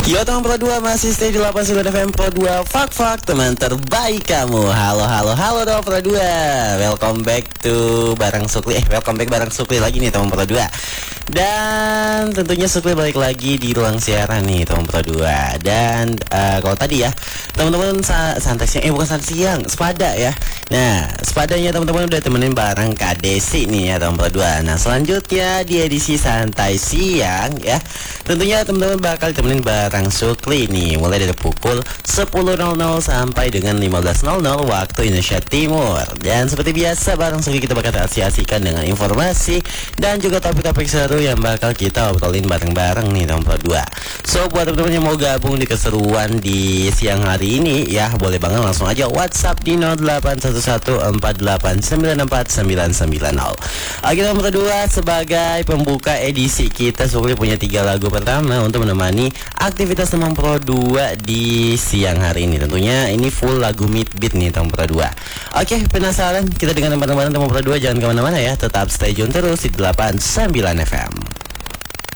Yo teman Pro 2 masih stay di 89 FM Pro 2 Fak teman terbaik kamu. Halo teman Pro 2. Welcome back to Barang Sukli. Welcome back Barang Sukli lagi nih teman Pro 2. Dan tentunya Sukli balik lagi di ruang siaran nih teman Pro 2. Dan kalau tadi ya teman-teman santai siang, bukan santai siang, sepada ya. Nah, sepadanya teman-teman udah temenin bareng Kak Desi nih ya teman Pro 2. Nah, selanjutnya di edisi santai siang ya, tentunya teman-teman bakal temenin bareng Sukli nih mulai dari pukul 10.00 sampai dengan 15.00 waktu Indonesia Timur. Dan seperti biasa bareng Sukli kita bakal asik-asikan dengan informasi dan juga topik-topik seru yang bakal kita obrolin bareng-bareng nih teman Pro 2. So buat teman-teman yang mau gabung di keseruan di siang hari ini ya, boleh banget langsung aja WhatsApp di 081148949990. Oke teman Pro 2, sebagai pembuka edisi kita Sukli punya 3 lagu pertama untuk menemani aktivitas teman Pro 2 di siang hari ini. Tentunya ini full lagu mid beat nih teman Pro 2. Oke, penasaran kita dengan teman-teman teman Pro 2? Jangan kemana-mana ya, tetap stay tune terus di 89 FM.